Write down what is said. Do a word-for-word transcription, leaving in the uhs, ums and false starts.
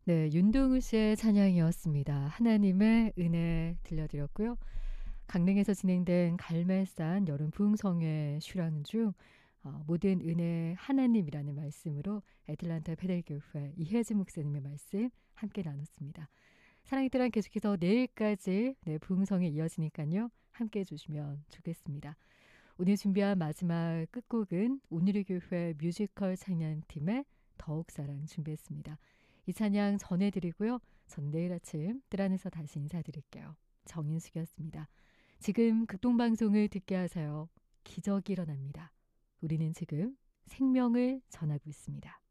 네, 윤동우 씨의 찬양이었습니다. 하나님의 은혜 들려드렸고요. 강릉에서 진행된 갈매산 여름 부흥성회 슈랑 중 어, 모든 은혜 하나님이라는 말씀으로 애틀란타 베델교회 이혜진 목사님의 말씀 함께 나눴습니다. 사랑의 또한 계속해서 내일까지 네, 부흥성에 이어지니까요. 함께 해주시면 좋겠습니다. 오늘 준비한 마지막 끝곡은 오늘의 교회 뮤지컬 찬양팀의 더욱 사랑 준비했습니다. 이 찬양 전해드리고요. 전 내일 아침 뜰 안에서 다시 인사드릴게요. 정인숙이었습니다. 지금 극동방송을 듣게 하세요. 기적이 일어납니다. 우리는 지금 생명을 전하고 있습니다.